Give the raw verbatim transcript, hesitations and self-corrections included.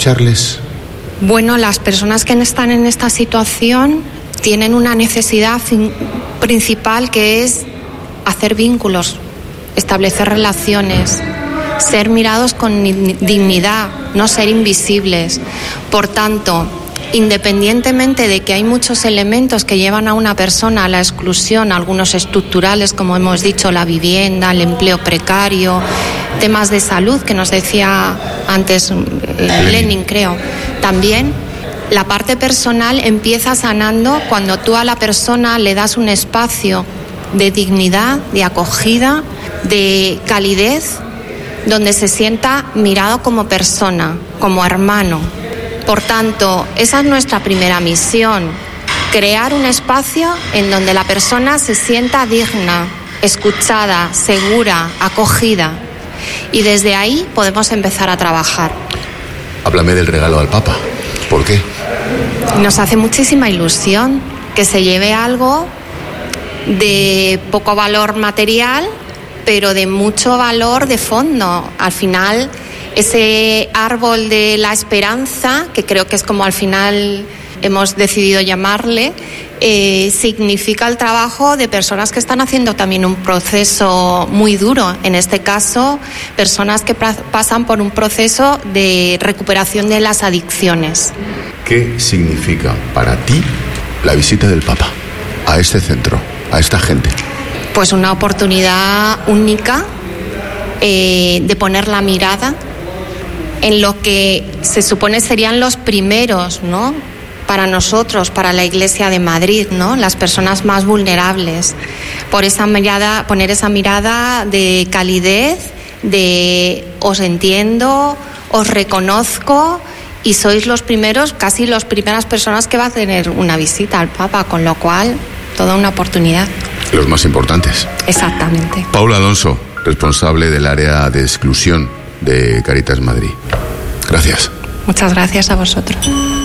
escucharles? Bueno, las personas que están en esta situación tienen una necesidad principal, que es hacer vínculos, establecer relaciones, ser mirados con dignidad, no ser invisibles. Por tanto, independientemente de que hay muchos elementos que llevan a una persona a la exclusión, algunos estructurales, como hemos dicho, la vivienda, el empleo precario, temas de salud, que nos decía antes eh, Lenin, creo, también la parte personal empieza sanando cuando tú a la persona le das un espacio de dignidad, de acogida, de calidez, donde se sienta mirado como persona, como hermano. Por tanto, esa es nuestra primera misión, crear un espacio en donde la persona se sienta digna, escuchada, segura, acogida. Y desde ahí podemos empezar a trabajar. Háblame del regalo al Papa. ¿Por qué? Nos hace muchísima ilusión que se lleve algo de poco valor material, pero de mucho valor de fondo. Al final, ese árbol de la esperanza, que creo que es como al final hemos decidido llamarle, eh, significa el trabajo de personas que están haciendo también un proceso muy duro. En este caso, personas que pra- pasan por un proceso de recuperación de las adicciones. ¿Qué significa para ti la visita del Papa a este centro, a esta gente? Pues una oportunidad única eh, de poner la mirada en lo que se supone serían los primeros, ¿no?, para nosotros, para la Iglesia de Madrid, ¿no?, las personas más vulnerables. Por esa mirada, poner esa mirada de calidez, de os entiendo, os reconozco, y sois los primeros, casi las primeras personas que va a tener una visita al Papa, con lo cual, toda una oportunidad. Los más importantes. Exactamente. Paula Alonso, responsable del área de exclusión de Cáritas Madrid. Gracias. Muchas gracias a vosotros.